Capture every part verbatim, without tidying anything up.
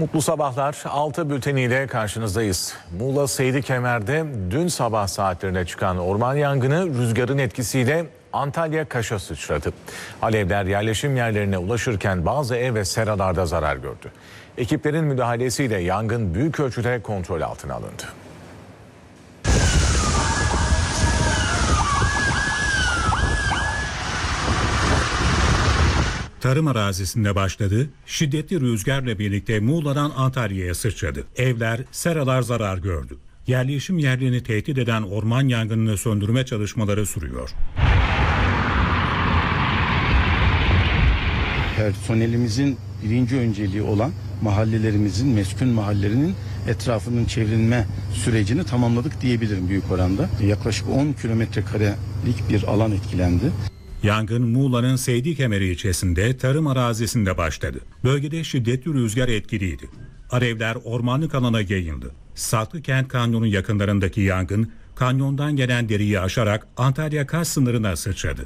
Mutlu sabahlar. Altı bülteniyle karşınızdayız. Muğla Seydikemer'de dün sabah saatlerine çıkan orman yangını rüzgarın etkisiyle Antalya Kaş'a sıçradı. Alevler yerleşim yerlerine ulaşırken bazı ev ve seralarda zarar gördü. Ekiplerin müdahalesiyle yangın büyük ölçüde kontrol altına alındı. Tarım arazisinde başladı, şiddetli rüzgarla birlikte Muğla'dan Antalya'ya sıçradı. Evler, seralar zarar gördü. Yerleşim yerlerini tehdit eden orman yangınını söndürme çalışmaları sürüyor. Personelimizin birinci önceliği olan mahallelerimizin, meskun mahallelerinin etrafının çevrilme sürecini tamamladık diyebilirim büyük oranda. Yaklaşık on kilometre karelik bir alan etkilendi. Yangın Muğla'nın Seydikemer ilçesinde tarım arazisinde başladı. Bölgede şiddetli rüzgar etkiliydi. Alevler ormanlık alana yayıldı. Saklıkent Kanyonu yakınlarındaki yangın kanyondan gelen deriyi aşarak Antalya Kaş sınırına sıçradı.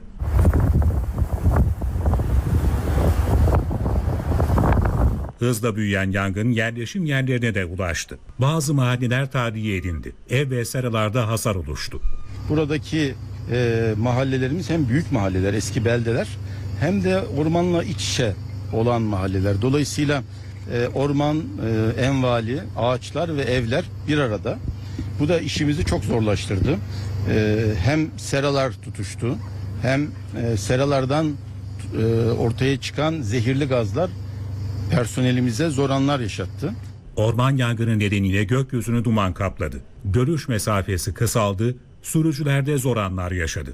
Hızla büyüyen yangın yerleşim yerlerine de ulaştı. Bazı mahalleler tahliye edildi. Ev ve seralarda hasar oluştu. Buradaki e, mahallelerimiz hem büyük mahalleler, eski beldeler hem de ormanla iç içe olan mahalleler. Dolayısıyla e, orman, e, envali, ağaçlar ve evler bir arada. Bu da işimizi çok zorlaştırdı. E, hem seralar tutuştu, hem e, seralardan e, ortaya çıkan zehirli gazlar personelimize zor anlar yaşattı. Orman yangını nedeniyle gökyüzünü duman kapladı. Görüş mesafesi kısaldı, sürücüler de zor anlar yaşadı.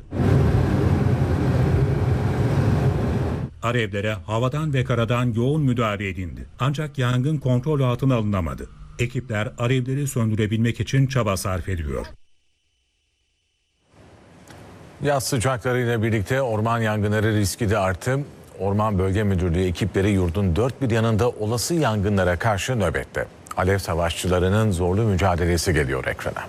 Alevlere havadan ve karadan yoğun müdahale edildi. Ancak yangın kontrol altına alınamadı. Ekipler alevleri söndürebilmek için çaba sarf ediyor. Yaz sıcaklarıyla birlikte orman yangınları riski de arttı. Orman Bölge Müdürlüğü ekipleri yurdun dört bir yanında olası yangınlara karşı nöbette. Alev savaşçılarının zorlu mücadelesi geliyor ekrana.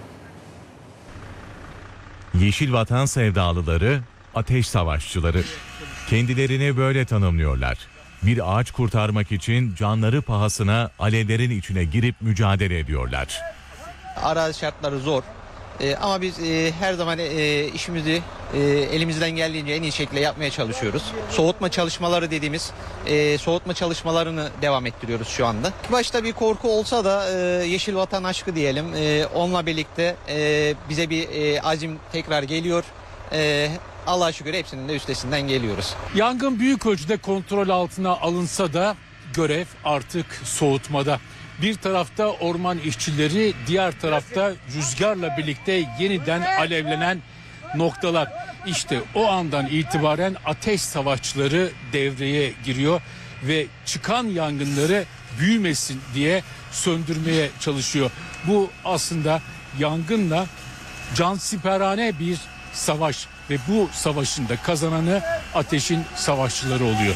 Yeşil vatan sevdalıları, ateş savaşçıları. Kendilerini böyle tanımlıyorlar. Bir ağaç kurtarmak için canları pahasına alevlerin içine girip mücadele ediyorlar. Arazi şartları zor. Ee, ama biz e, her zaman e, işimizi e, elimizden geldiğince en iyi şekilde yapmaya çalışıyoruz. Soğutma çalışmaları dediğimiz e, soğutma çalışmalarını devam ettiriyoruz şu anda. Başta bir korku olsa da e, yeşil vatan aşkı diyelim. E, onunla birlikte e, bize bir e, azim tekrar geliyor. E, Allah'a şükür hepsinin de üstesinden geliyoruz. Yangın büyük ölçüde kontrol altına alınsa da görev artık soğutmada. Bir tarafta orman işçileri, diğer tarafta rüzgarla birlikte yeniden alevlenen noktalar. İşte o andan itibaren ateş savaşçıları devreye giriyor ve çıkan yangınları büyümesin diye söndürmeye çalışıyor. Bu aslında yangınla cansiperane bir savaş ve bu savaşın da kazananı ateşin savaşçıları oluyor.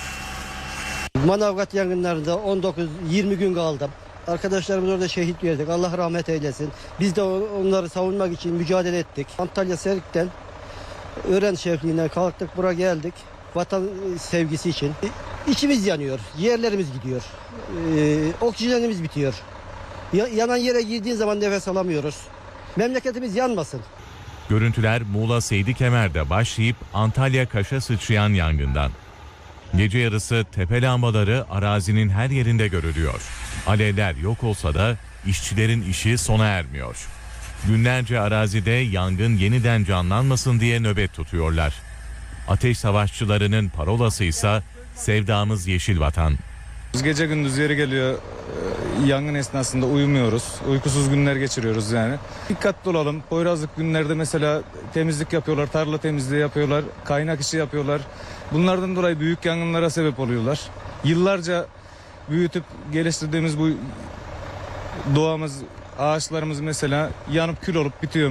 Manavgat yangınlarında on dokuz yirmi gün kaldım. Arkadaşlarımız orada şehit verdik. Allah rahmet eylesin. Biz de onları savunmak için mücadele ettik. Antalya Serik'ten öğren şefliğinden kalktık, buraya geldik. Vatan sevgisi için. İçimiz yanıyor, yerlerimiz gidiyor. Ee, oksijenimiz bitiyor. Ya, yanan yere girdiğin zaman nefes alamıyoruz. Memleketimiz yanmasın. Görüntüler Muğla Seydikemer'de başlayıp Antalya Kaş'a sıçrayan yangından. Gece yarısı tepe lambaları arazinin her yerinde görülüyor. Alevler yok olsa da işçilerin işi sona ermiyor. Günlerce arazide yangın yeniden canlanmasın diye nöbet tutuyorlar. Ateş savaşçılarının parolası ise sevdamız yeşil vatan. Gece gündüz yeri geliyor, yangın esnasında uyumuyoruz, uykusuz günler geçiriyoruz yani. Dikkatli olalım, Poyrazlık günlerde mesela temizlik yapıyorlar, tarla temizliği yapıyorlar, kaynak işi yapıyorlar. Bunlardan dolayı büyük yangınlara sebep oluyorlar. Yıllarca büyütüp geliştirdiğimiz bu doğamız, ağaçlarımız mesela yanıp kül olup bitiyor.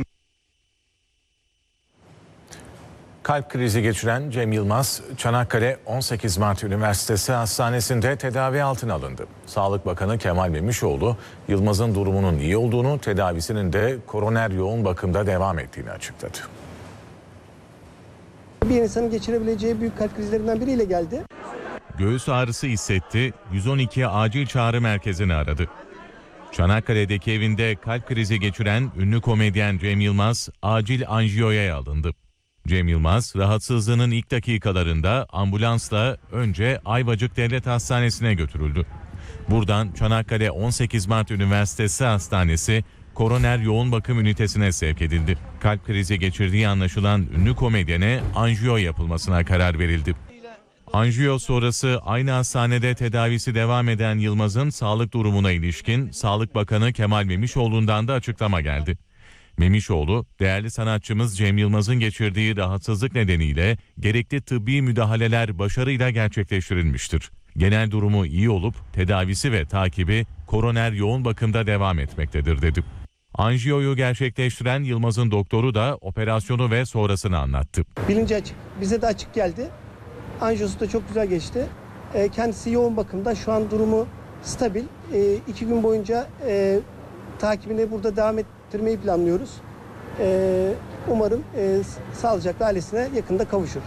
Kalp krizi geçiren Cem Yılmaz, Çanakkale on sekiz Mart Üniversitesi Hastanesi'nde tedavi altına alındı. Sağlık Bakanı Kemal Memişoğlu, Yılmaz'ın durumunun iyi olduğunu, tedavisinin de koroner yoğun bakımda devam ettiğini açıkladı. Bir insanın geçirebileceği büyük kalp krizlerinden biriyle geldi. göğüs ağrısı hissetti, yüz on iki acil çağrı merkezini aradı. Çanakkale'deki evinde kalp krizi geçiren ünlü komedyen Cem Yılmaz acil anjiyoya alındı. Cem Yılmaz rahatsızlığının ilk dakikalarında ambulansla önce Ayvacık Devlet Hastanesi'ne götürüldü. Buradan Çanakkale on sekiz Mart Üniversitesi Hastanesi koroner yoğun bakım ünitesine sevk edildi. Kalp krizi geçirdiği anlaşılan ünlü komedyene anjiyo yapılmasına karar verildi. Anjiyo sonrası aynı hastanede tedavisi devam eden Yılmaz'ın sağlık durumuna ilişkin Sağlık Bakanı Kemal Memişoğlu'ndan da açıklama geldi. Memişoğlu, değerli sanatçımız Cem Yılmaz'ın geçirdiği rahatsızlık nedeniyle gerekli tıbbi müdahaleler başarıyla gerçekleştirilmiştir. Genel durumu iyi olup tedavisi ve takibi koroner yoğun bakımda devam etmektedir dedi. Anjiyoyu gerçekleştiren Yılmaz'ın doktoru da operasyonu ve sonrasını anlattı. Bilinci açık, bize de açık geldi. Anjiyosu da çok güzel geçti. E, kendisi yoğun bakımda, şu an durumu stabil. E, iki gün boyunca e, takibini burada devam ettirmeyi planlıyoruz. E, umarım e, sağlıcakla ailesine yakında kavuşur.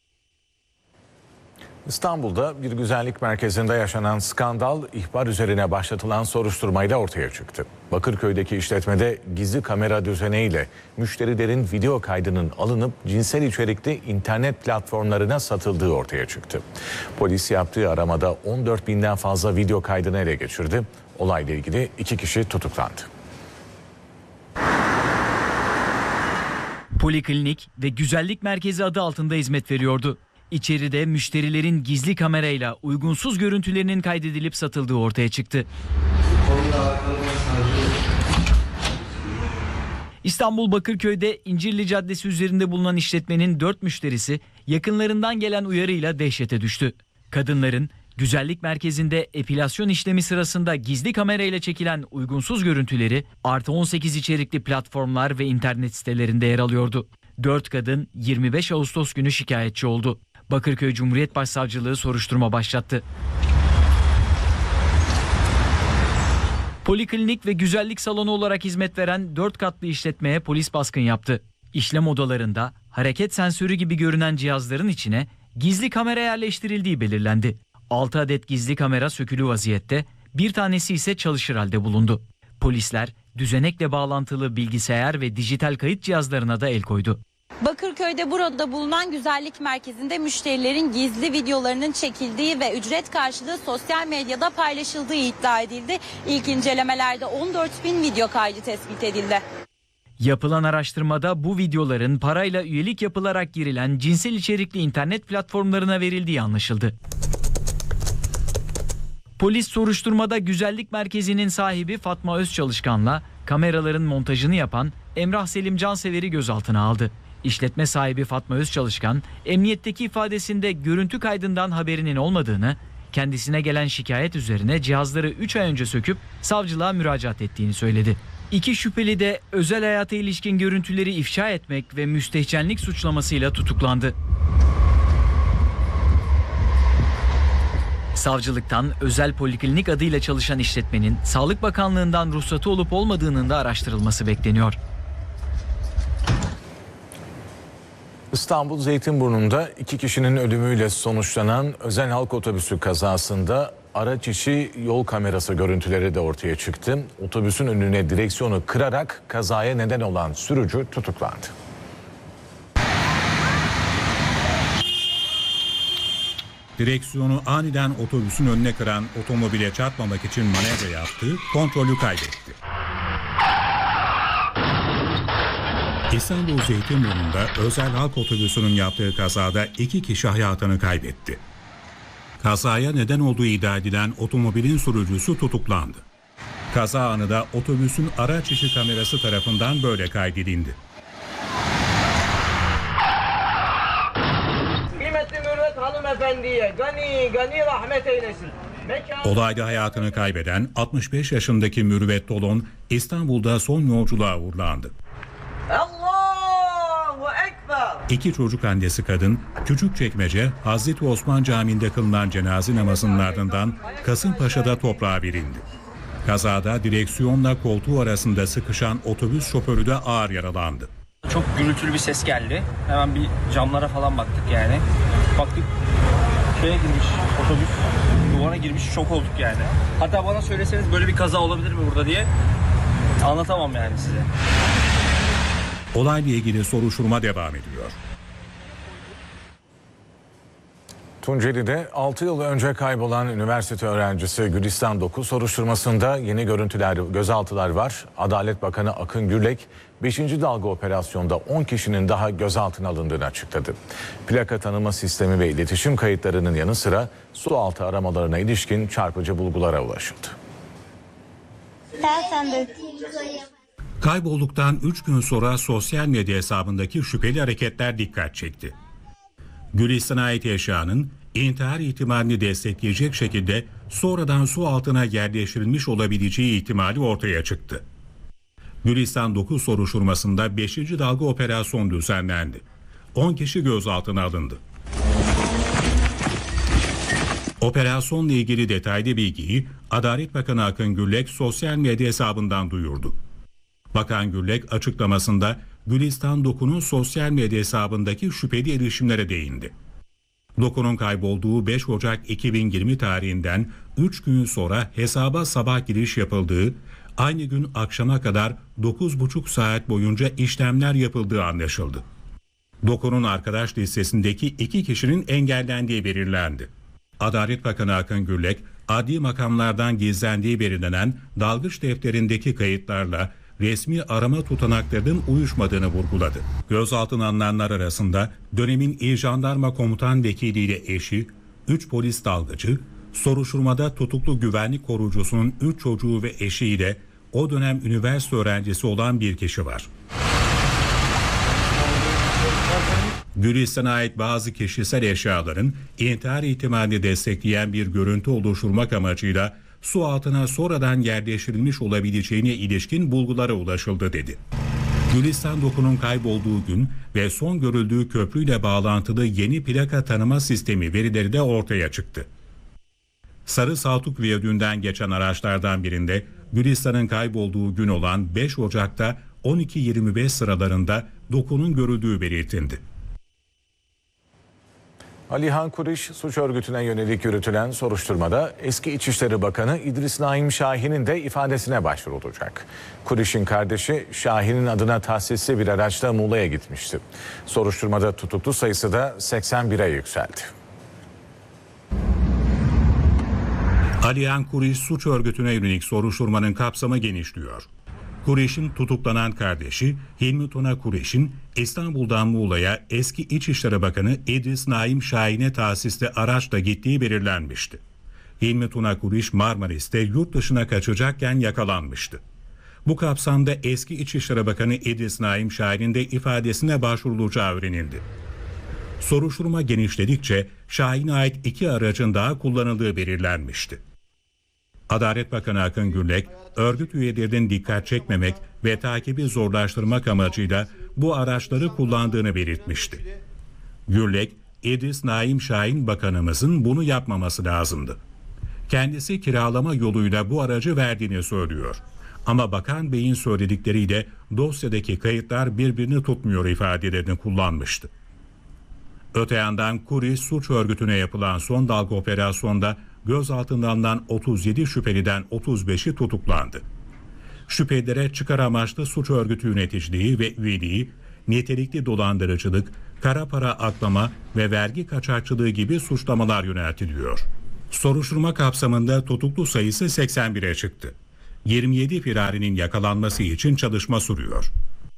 İstanbul'da bir güzellik merkezinde yaşanan skandal ihbar üzerine başlatılan soruşturmayla ortaya çıktı. Bakırköy'deki işletmede gizli kamera düzeneğiyle müşterilerin video kaydının alınıp cinsel içerikli internet platformlarına satıldığı ortaya çıktı. Polis yaptığı aramada on dört binden fazla video kaydını ele geçirdi. Olayla ilgili iki kişi tutuklandı. Poliklinik ve güzellik merkezi adı altında hizmet veriyordu. İçeride müşterilerin gizli kamerayla uygunsuz görüntülerinin kaydedilip satıldığı ortaya çıktı. İstanbul Bakırköy'de İncirli Caddesi üzerinde bulunan işletmenin dört müşterisi yakınlarından gelen uyarıyla dehşete düştü. Kadınların güzellik merkezinde epilasyon işlemi sırasında gizli kamerayla çekilen uygunsuz görüntüleri artı on sekiz içerikli platformlar ve internet sitelerinde yer alıyordu. Dört kadın yirmi beş Ağustos günü şikayetçi oldu. Bakırköy Cumhuriyet Başsavcılığı soruşturma başlattı. Poliklinik ve güzellik salonu olarak hizmet veren dört katlı işletmeye polis baskın yaptı. İşlem odalarında hareket sensörü gibi görünen cihazların içine gizli kamera yerleştirildiği belirlendi. altı adet gizli kamera sökülü vaziyette, bir tanesi ise çalışır halde bulundu. Polisler düzenekle bağlantılı bilgisayar ve dijital kayıt cihazlarına da el koydu. Bakırköy'de burada bulunan güzellik merkezinde müşterilerin gizli videolarının çekildiği ve ücret karşılığı sosyal medyada paylaşıldığı iddia edildi. İlk incelemelerde on dört bin video kaydı tespit edildi. Yapılan araştırmada bu videoların parayla üyelik yapılarak girilen cinsel içerikli internet platformlarına verildiği anlaşıldı. Polis soruşturmada güzellik merkezinin sahibi Fatma Özçalışkan'la kameraların montajını yapan Emrah Selim Cansever'i gözaltına aldı. İşletme sahibi Fatma Özçalışkan, emniyetteki ifadesinde görüntü kaydından haberinin olmadığını, kendisine gelen şikayet üzerine cihazları üç ay önce söküp savcılığa müracaat ettiğini söyledi. İki şüpheli de özel hayata ilişkin görüntüleri ifşa etmek ve müstehcenlik suçlamasıyla tutuklandı. Savcılıktan özel poliklinik adıyla çalışan işletmenin Sağlık Bakanlığı'ndan ruhsatı olup olmadığının da araştırılması bekleniyor. İstanbul Zeytinburnu'nda iki kişinin ölümüyle sonuçlanan özel halk otobüsü kazasında araç içi yol kamerası görüntüleri de ortaya çıktı. Otobüsün önüne direksiyonu kırarak kazaya neden olan sürücü tutuklandı. Direksiyonu aniden otobüsün önüne kıran otomobile çarpmamak için manevra yaptı, kontrolü kaybetti. İstanbul Zeytinburnu'nda özel halk otobüsünün yaptığı kazada iki kişi hayatını kaybetti. Kazaya neden olduğu iddia edilen otomobilin sürücüsü tutuklandı. Kaza anı da otobüsün araç içi kamerası tarafından böyle kaydedildi. Kıymetli Mürvet hanımefendiye gani gani rahmet eylesin. Mekan... Olayda hayatını kaybeden altmış beş yaşındaki Mürvet Dolon İstanbul'da son yolculuğa uğurlandı. Allahu Ekber. İki çocuk annesi kadın, Küçükçekmece Hazreti Osman Camii'nde kılınan cenaze namazının ardından Kasımpaşa'da toprağa verildi. Kazada direksiyonla koltuğu arasında sıkışan otobüs şoförü de ağır yaralandı. Çok gürültülü bir ses geldi. Hemen bir camlara falan baktık yani. Baktık şeye girmiş, otobüs duvara girmiş, şok olduk yani. Hatta bana söyleseniz böyle bir kaza olabilir mi burada diye anlatamam yani size. Olayla ilgili soruşturma devam ediyor. Tunceli'de altı yıl önce kaybolan üniversite öğrencisi Gülistan Doku soruşturmasında yeni görüntüler, gözaltılar var. Adalet Bakanı Akın Gürlek, beşinci dalga operasyonda on kişinin daha gözaltına alındığını açıkladı. Plaka tanıma sistemi ve iletişim kayıtlarının yanı sıra su altı aramalarına ilişkin çarpıcı bulgulara ulaşıldı. Kaybolduktan üç gün sonra sosyal medya hesabındaki şüpheli hareketler dikkat çekti. Gülistan'a ait eşyanın intihar ihtimalini destekleyecek şekilde sonradan su altına yerleştirilmiş olabileceği ihtimali ortaya çıktı. Gülistan Doku soruşturmasında beşinci dalga operasyon düzenlendi. on kişi gözaltına alındı. Operasyonla ilgili detaylı bilgiyi Adalet Bakanı Akın Gürlek sosyal medya hesabından duyurdu. Bakan Gürlek açıklamasında Gülistan Doku'nun sosyal medya hesabındaki şüpheli erişimlere değindi. Doku'nun kaybolduğu beş Ocak iki bin yirmi tarihinden üç gün sonra hesaba sabah giriş yapıldığı, aynı gün akşama kadar dokuz buçuk saat boyunca işlemler yapıldığı anlaşıldı. Doku'nun arkadaş listesindeki iki kişinin engellendiği belirlendi. Adalet Bakanı Akın Gürlek, adli makamlardan gizlendiği belirlenen dalgıç defterindeki kayıtlarla resmi arama tutanaklarının uyuşmadığını vurguladı. Gözaltına alınanlar arasında dönemin İl Jandarma Komutan Vekiliyle eşi, üç polis dalgıcı, soruşturmada tutuklu güvenlik korucusunun üç çocuğu ve eşiyle o dönem üniversite öğrencisi olan bir kişi var. Gülistan'a ait bazı kişisel eşyaların intihar ihtimalini destekleyen bir görüntü oluşturmak amacıyla su altına sonradan yerleştirilmiş olabileceğine ilişkin bulgulara ulaşıldı dedi. Gülistan Doku'nun kaybolduğu gün ve son görüldüğü köprüyle bağlantılı yeni plaka tanıma sistemi verileri de ortaya çıktı. Sarı Saltuk Viyadüğü'nden geçen araçlardan birinde Gülistan'ın kaybolduğu gün olan beş Ocak'ta on iki yirmi beş sıralarında Doku'nun görüldüğü belirtildi. Alihan Kuriş suç örgütüne yönelik yürütülen soruşturmada eski İçişleri Bakanı İdris Naim Şahin'in de ifadesine başvurulacak. Kuriş'in kardeşi Şahin'in adına tahsisli bir araçla Muğla'ya gitmişti. Soruşturmada tutuklu sayısı da seksen bire yükseldi. Alihan Kuriş suç örgütüne yönelik soruşturmanın kapsamı genişliyor. Kuriş'in tutuklanan kardeşi Hilmi Tuna Kuriş'in İstanbul'dan Muğla'ya eski İçişleri Bakanı İdris Naim Şahin'e tahsisli araçla gittiği belirlenmişti. Hilmi Tuna Kuriş Marmaris'te yurt dışına kaçacakken yakalanmıştı. Bu kapsamda eski İçişleri Bakanı İdris Naim Şahin'in de ifadesine başvurulacağı öğrenildi. Soruşturma genişledikçe Şahin'e ait iki aracın daha kullanıldığı belirlenmişti. Adalet Bakanı Akın Gürlek, örgüt üyelerinin dikkat çekmemek ve takibi zorlaştırmak amacıyla bu araçları kullandığını belirtmişti. Gürlek, İdris Naim Şahin Bakanımızın bunu yapmaması lazımdı. Kendisi kiralama yoluyla bu aracı verdiğini söylüyor. Ama Bakan Bey'in söyledikleriyle dosyadaki kayıtlar birbirini tutmuyor ifadelerini kullanmıştı. Öte yandan Kuriş suç örgütüne yapılan son dalga operasyonda gözaltına alınan otuz yedi şüpheliden otuz beşi tutuklandı. Şüphelilere çıkar amaçlı suç örgütü yöneticiliği ve üyeliği, nitelikli dolandırıcılık, kara para aklama ve vergi kaçakçılığı gibi suçlamalar yöneltiliyor. Soruşturma kapsamında tutuklu sayısı seksen bire çıktı. yirmi yedi firarinin yakalanması için çalışma sürüyor.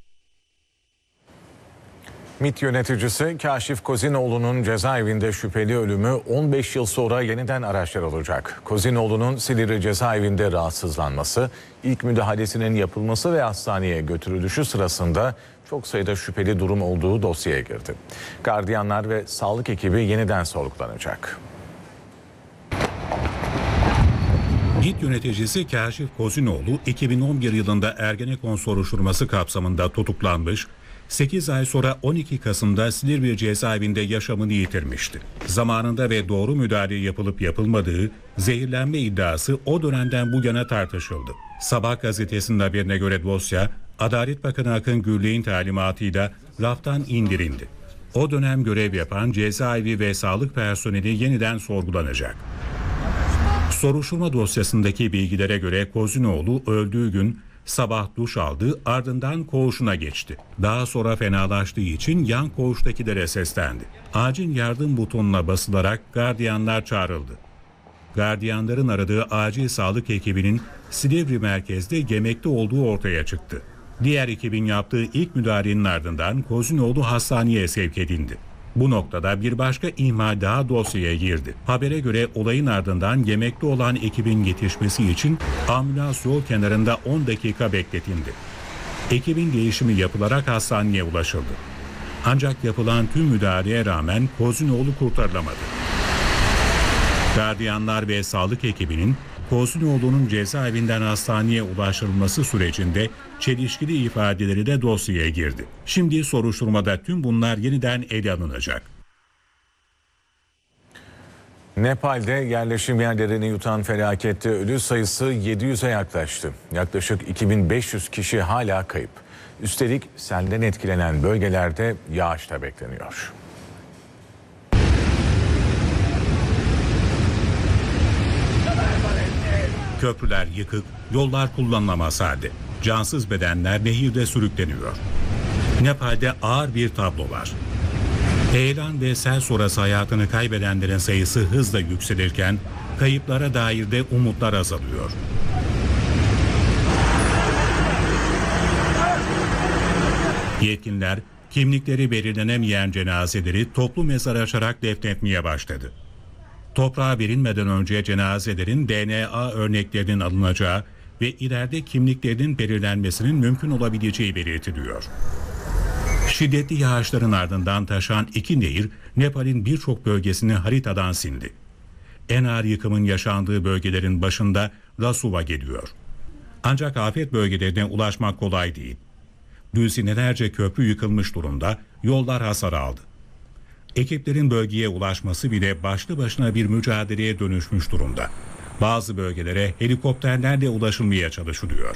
MİT yöneticisi Kaşif Kozinoğlu'nun cezaevinde şüpheli ölümü on beş yıl sonra yeniden araştırılacak. Kozinoğlu'nun Silivri cezaevinde rahatsızlanması, ilk müdahalesinin yapılması ve hastaneye götürülüşü sırasında çok sayıda şüpheli durum olduğu dosyaya girdi. Gardiyanlar ve sağlık ekibi yeniden sorgulanacak. MİT yöneticisi Kaşif Kozinoğlu iki bin on bir yılında Ergenekon soruşturması kapsamında tutuklanmış, sekiz ay sonra on iki Kasım'da Silivri cezaevinde yaşamını yitirmişti. Zamanında ve doğru müdahale yapılıp yapılmadığı zehirlenme iddiası o dönemden bu yana tartışıldı. Sabah gazetesinin haberine göre dosya Adalet Bakanı Akın Gürlek'in talimatıyla raftan indirildi. O dönem görev yapan cezaevi ve sağlık personeli yeniden sorgulanacak. Soruşturma dosyasındaki bilgilere göre Kozinoğlu öldüğü gün sabah duş aldı, ardından koğuşuna geçti. Daha sonra fenalaştığı için yan koğuştakilere seslendi. Acil yardım butonuna basılarak gardiyanlar çağrıldı. Gardiyanların aradığı acil sağlık ekibinin Silivri merkezde gemekte olduğu ortaya çıktı. Diğer ekibin yaptığı ilk müdahalenin ardından Kozinoğlu hastaneye sevk edildi. Bu noktada bir başka ihmal daha dosyaya girdi. Habere göre olayın ardından yemekte olan ekibin yetişmesi için ambulans yol kenarında on dakika bekletildi. Ekibin değişimi yapılarak hastaneye ulaşıldı. Ancak yapılan tüm müdahaleye rağmen Kozinoğlu kurtarılamadı. Gardiyanlar ve sağlık ekibinin Kozinoğlu'nun cezaevinden hastaneye ulaştırılması sürecinde çelişkili ifadeleri de dosyaya girdi. Şimdi soruşturmada tüm bunlar yeniden ele alınacak. Nepal'de yerleşim yerlerini yutan felakette ölü sayısı yedi yüze yaklaştı. Yaklaşık iki bin beş yüz kişi hala kayıp. Üstelik selden etkilenen bölgelerde yağış da bekleniyor. Köprüler yıkık, yollar kullanılamaz halde. Cansız bedenler nehirde sürükleniyor. Nepal'de ağır bir tablo var. Heyelan ve sel sonrası hayatını kaybedenlerin sayısı hızla yükselirken kayıplara dair de umutlar azalıyor. Yetkililer kimlikleri belirlenemeyen cenazeleri toplu mezar açarak defnetmeye başladı. Toprağa verilmeden önce cenazelerin D N A örneklerinin alınacağı ve ileride kimliklerinin belirlenmesinin mümkün olabileceği belirtiliyor. Şiddetli yağışların ardından taşan iki nehir Nepal'in birçok bölgesini haritadan sildi. En ağır yıkımın yaşandığı bölgelerin başında Rasuva geliyor. Ancak afet bölgelerine ulaşmak kolay değil. Düzinelerce köprü yıkılmış durumda, yollar hasar aldı. Ekiplerin bölgeye ulaşması bile başlı başına bir mücadeleye dönüşmüş durumda. Bazı bölgelere helikopterlerle ulaşılmaya çalışılıyor.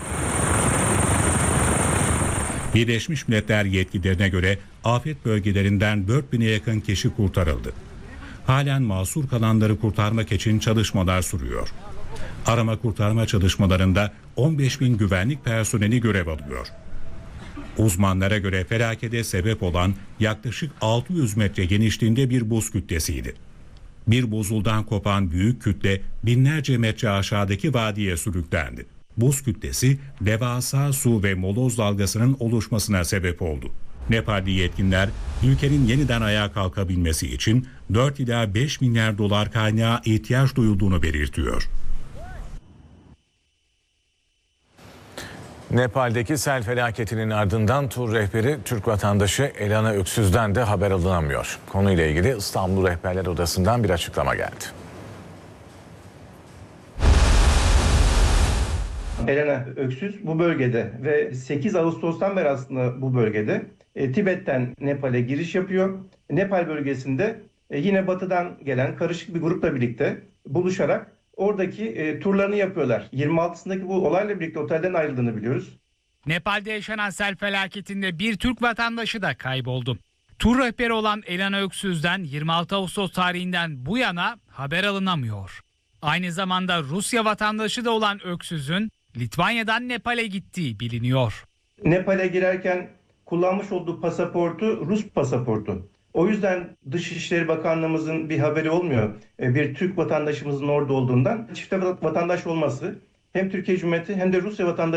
Birleşmiş Milletler yetkililerine göre afet bölgelerinden dört bine yakın kişi kurtarıldı. Halen mahsur kalanları kurtarmak için çalışmalar sürüyor. Arama kurtarma çalışmalarında on beş bin güvenlik personeli görev alıyor. Uzmanlara göre felakete sebep olan yaklaşık altı yüz metre genişliğinde bir buz kütlesiydi. Bir buzuldan kopan büyük kütle binlerce metre aşağıdaki vadiye sürüklendi. Buz kütlesi devasa su ve moloz dalgasının oluşmasına sebep oldu. Nepalli yetkililer ülkenin yeniden ayağa kalkabilmesi için dört ila beş milyar dolar kaynağa ihtiyaç duyulduğunu belirtiyor. Nepal'deki sel felaketinin ardından tur rehberi Türk vatandaşı Elana Öksüz'den de haber alınamıyor. Konuyla ilgili İstanbul Rehberler Odası'ndan bir açıklama geldi. Elana Öksüz bu bölgede ve sekiz Ağustos'tan beri aslında bu bölgede e, Tibet'ten Nepal'e giriş yapıyor. Nepal bölgesinde e, yine batıdan gelen karışık bir grupla birlikte buluşarak oradaki e, turlarını yapıyorlar. yirmi altısındaki bu olayla birlikte otelden ayrıldığını biliyoruz. Nepal'de yaşanan sel felaketinde bir Türk vatandaşı da kayboldu. Tur rehberi olan Elana Öksüz'den yirmi altı Ağustos tarihinden bu yana haber alınamıyor. Aynı zamanda Rusya vatandaşı da olan Öksüz'ün Litvanya'dan Nepal'e gittiği biliniyor. Nepal'e girerken kullanmış olduğu pasaportu Rus pasaportu. O yüzden Dışişleri Bakanlığımızın bir haberi olmuyor. Bir Türk vatandaşımızın orada olduğundan çifte vatandaş olması hem Türkiye Cumhuriyeti hem de Rusya vatandaşı